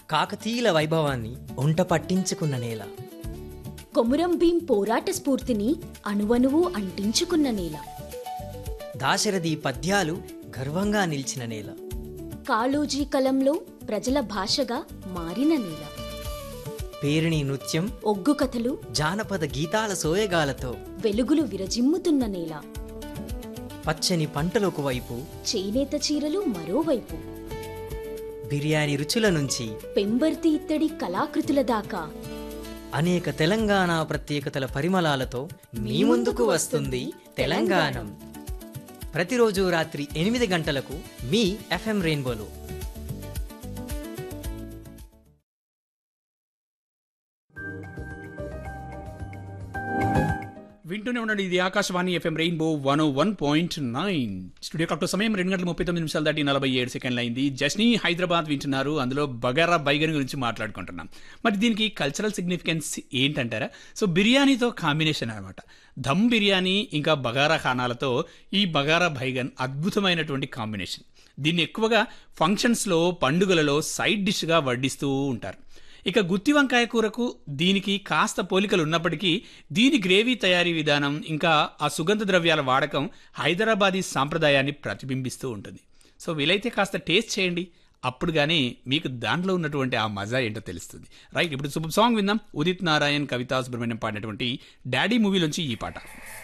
కాకతీయుల వైభవాన్ని ఒంట పట్టించుకున్న నేల. కొమురం భీం పోరాట స్ఫూర్తిని అణువణువు అంటించుకున్న నేల. దాశరథి పద్యాలు గర్వంగా నిలిచిన నేల. కాళోజీ కలంలో ప్రజల భాషగా మారిన నేల. పేరిణి నృత్యం, ఒగ్గు కథలు, జానపద గీతాల సోయగాలతో వెలుగులు విరజిమ్ముతున్న నేల. పచ్చని పంటలకు వైపు, చేనేత చీరలు మరోవైపు. బిర్యానీ రుచుల నుంచి పెంబర్తి ఇత్తడి కళాకృతుల దాకా అనేక తెలంగాణ ప్రత్యేకతల పరిమళాలతో మీ ముందుకు వస్తుంది తెలంగాణం. ప్రతిరోజు రాత్రి 8 గంటలకు మీ FM రెయిన్బోలో. వింటూనే ఉండండి, ఇది Akashvani FM rainbow 101.9. Studio correct సమయం 2:39 దాటి 47 అయింది. జస్నీ హైదరాబాద్ వింటున్నారు. అందులో బగారా బైగన్ గురించి మాట్లాడుకుంటున్నాం. మరి దీనికి కల్చరల్ సిగ్నిఫికెన్స్ ఏంటంటారా? సో బిర్యానీతో కాంబినేషన్ అనమాట. దమ్ బిర్యానీ ఇంకా బగారా ఖానాలతో ఈ బగారా బైగన్ అద్భుతమైనటువంటి కాంబినేషన్. దీన్ని ఎక్కువగా ఫంక్షన్స్లో, పండుగలలో సైడ్ డిష్గా వడ్డిస్తూ ఉంటారు. ఇక గుత్తి వంకాయ కూరకు దీనికి కాస్త పోలికలు ఉన్నప్పటికీ దీని గ్రేవీ తయారీ విధానం ఇంకా ఆ సుగంధ ద్రవ్యాల వాడకం హైదరాబాదీ సాంప్రదాయాన్ని ప్రతిబింబిస్తూ ఉంటుంది. సో వీలైతే కాస్త టేస్ట్ చేయండి, అప్పుడు కానీ మీకు దాంట్లో ఉన్నటువంటి ఆ మజా ఏంటో తెలుస్తుంది. రైట్, ఇప్పుడు సూపర్ సాంగ్ విందాం. ఉదిత్ నారాయణ్, కవితా సుబ్రహ్మణ్యం పాడినటువంటి డాడీ మూవీలోంచి ఈ పాట.